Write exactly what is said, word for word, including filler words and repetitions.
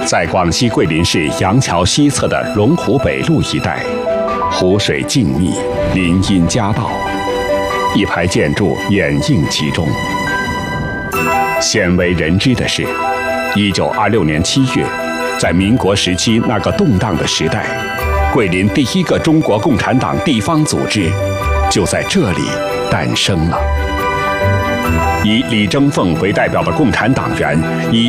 在广西桂林市杨桥西侧的龙湖北路一带，湖水静谧，林荫夹道，一排建筑掩映其中。鲜为人知的是，一九二六年七月，在民国时期那个动荡的时代，桂林第一个中国共产党地方组织就在这里诞生了。以李争凤为代表的共产党员以